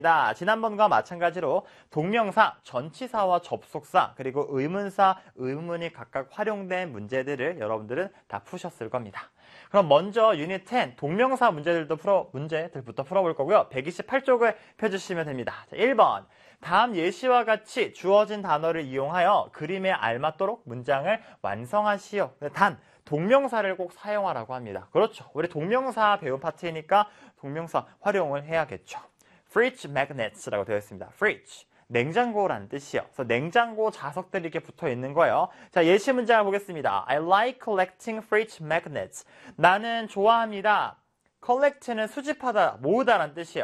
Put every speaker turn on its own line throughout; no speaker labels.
지난번과 마찬가지로 동명사, 전치사와 접속사, 그리고 의문사, 의문이 각각 활용된 문제들을 여러분들은 다 푸셨을 겁니다. 그럼 먼저 유닛 10 동명사 문제들부터 풀어볼 거고요. 128쪽을 펴주시면 됩니다. 자, 1번. 다음 예시와 같이 주어진 단어를 이용하여 그림에 알맞도록 문장을 완성하시오. 단, 동명사를 꼭 사용하라고 합니다. 그렇죠. 우리 동명사 배운 파트이니까 동명사 활용을 해야겠죠. Fridge magnets라고 되어 있습니다. Fridge, 냉장고라는 뜻이요. 그래서 냉장고 자석들이 이렇게 붙어 있는 거예요. 자, 예시 문장을 보겠습니다. I like collecting fridge magnets. 나는 좋아합니다. collect는 수집하다, 모으다라는 뜻이요.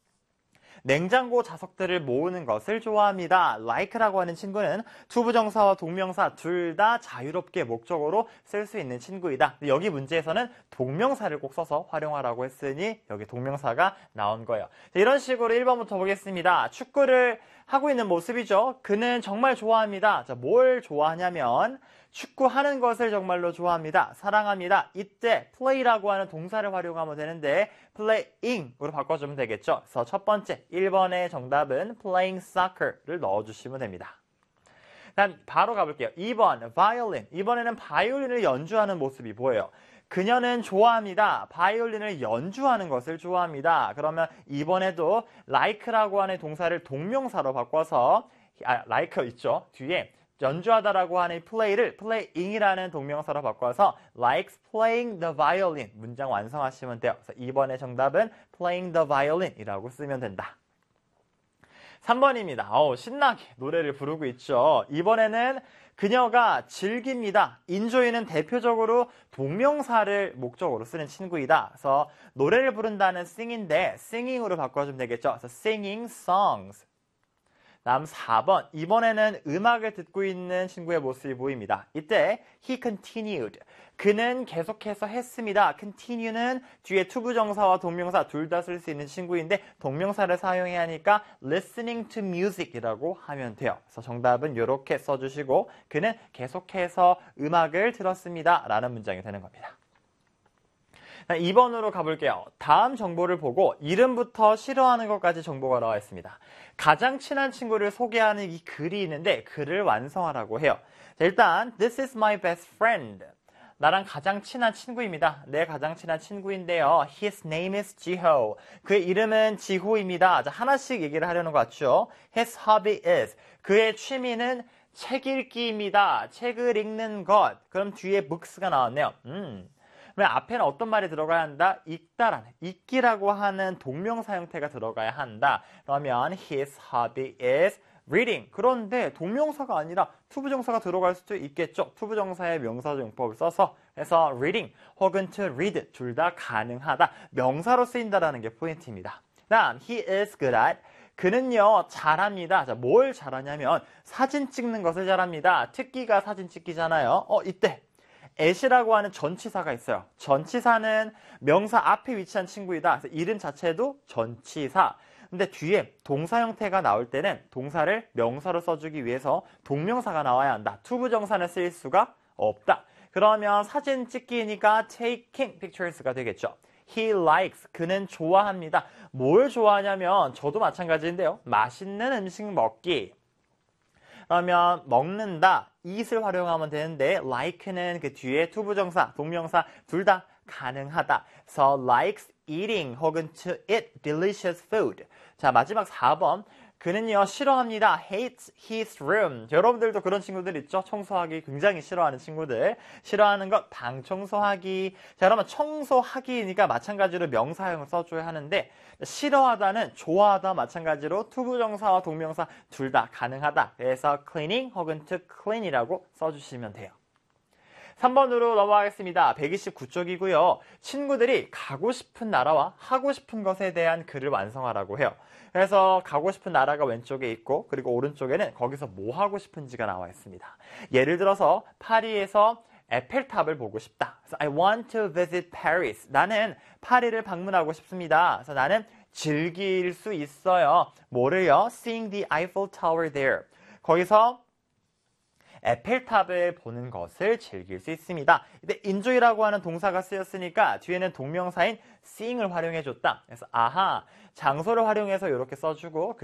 냉장고 자석들을 모으는 것을 좋아합니다. like라고 하는 친구는 투부정사와 동명사 둘 다 자유롭게 목적어로 쓸 수 있는 친구이다. 여기 문제에서는 동명사를 꼭 써서 활용하라고 했으니 여기 동명사가 나온 거예요. 자, 이런 식으로 1번부터 보겠습니다. 축구를 하고 있는 모습이죠. 그는 정말 좋아합니다. 자, 뭘 좋아하냐면 축구하는 것을 정말로 좋아합니다. 사랑합니다. 이때 play라고 하는 동사를 활용하면 되는데 playing으로 바꿔주면 되겠죠. 그래서 첫 번째 1번의 정답은 playing soccer를 넣어주시면 됩니다. 다음 바로 가볼게요. 2번 violin. 이번에는 바이올린을 연주하는 모습이 보여요. 그녀는 좋아합니다. 바이올린을 연주하는 것을 좋아합니다. 그러면 이번에도 like라고 하는 동사를 동명사로 바꿔서 like 있죠. 뒤에 연주하다라고 하는 play를 playing이라는 동명사로 바꿔서 likes playing the violin 문장 완성하시면 돼요. 그래서 2번의 정답은 playing the violin이라고 쓰면 된다. 3번입니다. 신나게 노래를 부르고 있죠. 이번에는 그녀가 즐깁니다. enjoy는 대표적으로 동명사를 목적으로 쓰는 친구이다. 그래서 노래를 부른다는 sing인데 singing으로 바꿔주면 되겠죠. 그래서 singing songs. 다음 4번. 이번에는 음악을 듣고 있는 친구의 모습이 보입니다. 이때 he continued. 그는 계속해서 했습니다. continue는 뒤에 투부정사와 동명사 둘 다 쓸 수 있는 친구인데 동명사를 사용해야 하니까 listening to music이라고 하면 돼요. 그래서 정답은 이렇게 써주시고 그는 계속해서 음악을 들었습니다. 라는 문장이 되는 겁니다. 2번으로 가볼게요. 다음 정보를 보고 이름부터 싫어하는 것까지 정보가 나와 있습니다. 가장 친한 친구를 소개하는 이 글이 있는데 글을 완성하라고 해요. 자, 일단 This is my best friend. 나랑 가장 친한 친구입니다. 내 가장 친한 친구인데요. His name is 지호. 그의 이름은 지호입니다. 자, 하나씩 얘기를 하려는 것 같죠? His hobby is. 그의 취미는 책 읽기입니다. 책을 읽는 것. 그럼 뒤에 books가 나왔네요. 그러면 앞에는 어떤 말이 들어가야 한다? 읽다라는, 읽기라고 하는 동명사 형태가 들어가야 한다. 그러면 his hobby is reading. 그런데 동명사가 아니라 투부정사가 들어갈 수도 있겠죠. 투부정사의 명사용법을 써서 해서 reading 혹은 to read 둘 다 가능하다. 명사로 쓰인다라는 게 포인트입니다. 다음 he is good at. 그는요 잘합니다. 자, 뭘 잘하냐면 사진 찍는 것을 잘합니다. 특기가 사진 찍기잖아요. 이때 at이라고 하는 전치사가 있어요. 전치사는 명사 앞에 위치한 친구이다. 그래서 이름 자체도 전치사. 근데 뒤에 동사 형태가 나올 때는 동사를 명사로 써주기 위해서 동명사가 나와야 한다. 투부정사는 쓰일 수가 없다. 그러면 사진 찍기니까 taking pictures가 되겠죠. He likes. 그는 좋아합니다. 뭘 좋아하냐면 저도 마찬가지인데요. 맛있는 음식 먹기. 그러면 먹는다, eat을 활용하면 되는데 like는 그 뒤에 투부정사, 동명사 둘 다 가능하다. So likes eating 혹은 to eat delicious food. 자, 마지막 4번. 그는요 싫어합니다. hates his room. 여러분들도 그런 친구들 있죠? 청소하기 굉장히 싫어하는 친구들. 싫어하는 것 방 청소하기. 자, 그러면 청소하기니까 마찬가지로 명사형을 써줘야 하는데 싫어하다는 좋아하다 마찬가지로 투부정사와 동명사 둘 다 가능하다. 그래서 cleaning 혹은 to clean이라고 써주시면 돼요. 3번으로 넘어가겠습니다. 129쪽이고요. 친구들이 가고 싶은 나라와 하고 싶은 것에 대한 글을 완성하라고 해요. 그래서 가고 싶은 나라가 왼쪽에 있고 그리고 오른쪽에는 거기서 뭐 하고 싶은지가 나와 있습니다. 예를 들어서 파리에서 에펠탑을 보고 싶다. 그래서 I want to visit Paris. 나는 파리를 방문하고 싶습니다. 그래서 나는 즐길 수 있어요. 뭐를요? Seeing the Eiffel Tower there. 거기서 에펠탑을 보는 것을 즐길 수 있습니다. 이때 enjoy라고 하는 동사가 쓰였으니까 뒤에는 동명사인 seeing을 활용해줬다. 그래서 아하, 장소를 활용해서 이렇게 써주고